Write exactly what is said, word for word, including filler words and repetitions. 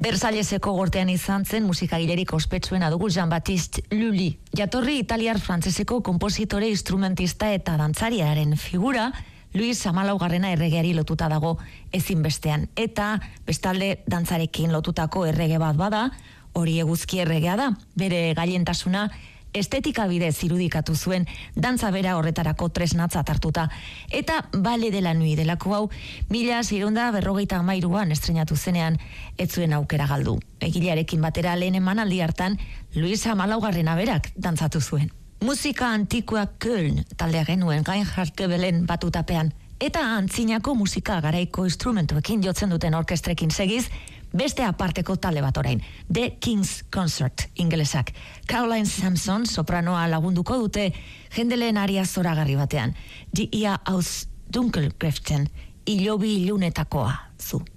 Versailleseko gortean izan zen musikagilerik ospetsuena dugu Jean-Baptiste Lully. Jatorri italiar-frantseseko konpositore, instrumentista eta dantzariaren figura, Luis hamalaugarrena erregeari lotuta dago ezinbestean. Eta bestalde dantzarekin lotutako errege bat bada, hori eguzki erregea da, bere gailentasuna estetika bidez irudikatu zuen dantza bera horretarako tresnatzat hartuta. Eta Ballet de la Nuit delako hau, mila seiehun berrogeita hamairuan estrenatu zenean, ez zuen aukera galdu. Egilearekin batera lehen emanaldi hartan, Luis hamalaugarrena berak dantzatu zuen. Musika antikoa Köln taldea genuen Reinhard Goebelen batutapean. Eta antzinako musika garaiko instrumentuekin jotzen duten orkestrekin segiz, beste aparteko talde bat orain, The King's Consort ingelesak. Caroline Sampson sopranoa lagunduko dute Hendeleen aria zoragarri batean. Die Ia aus Dunkelkräften, ilobi ilunetakoa zu.